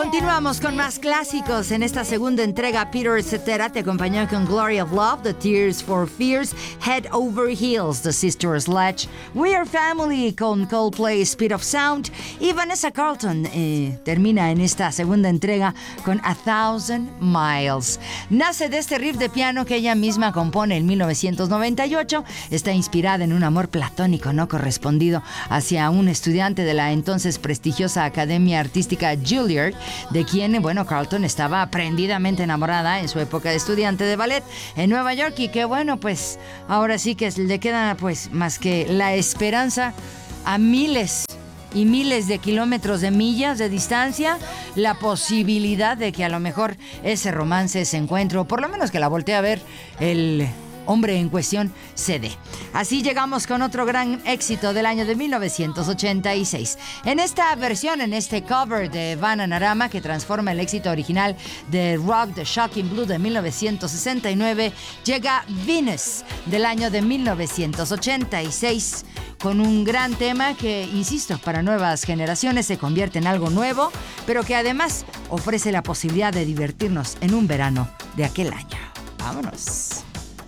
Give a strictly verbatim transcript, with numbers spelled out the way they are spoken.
Continuamos con más clásicos. En esta segunda entrega, Peter Cetera te acompañó con Glory of Love, The Tears for Fears, Head Over Heels, The Sister Sledge, We Are Family con Coldplay, Speed of Sound, y Vanessa Carlton eh, termina en esta segunda entrega con A Thousand Miles. Nace de este riff de piano que ella misma compone en mil novecientos noventa y ocho. Está inspirada en un amor platónico no correspondido hacia un estudiante de la entonces prestigiosa Academia Artística Juilliard, de quien, bueno, Carlton estaba prendidamente enamorada en su época de estudiante de ballet en Nueva York, y que, bueno, pues ahora sí que le queda pues más que la esperanza a miles y miles de kilómetros de millas de distancia, la posibilidad de que a lo mejor ese romance, ese encuentro, por lo menos que la voltee a ver el hombre en cuestión, se dé. Así llegamos con otro gran éxito del año de mil novecientos ochenta y seis. En esta versión, en este cover de Bananarama, que transforma el éxito original de rock The Shocking Blue de mil novecientos sesenta y nueve, llega Venus del año de mil novecientos ochenta y seis, con un gran tema que, insisto, para nuevas generaciones se convierte en algo nuevo, pero que además ofrece la posibilidad de divertirnos en un verano de aquel año. ¡Vámonos!